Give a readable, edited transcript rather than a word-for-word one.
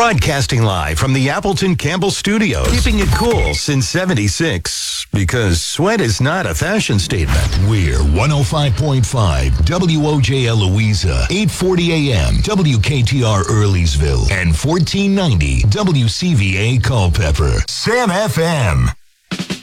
Broadcasting live from the Appleton Campbell Studios. Keeping it cool since 76. Because sweat is not a fashion statement. We're 105.5 WOJL Louisa, 840 AM WKTR Earleysville, and 1490 WCVA Culpeper. Sam FM.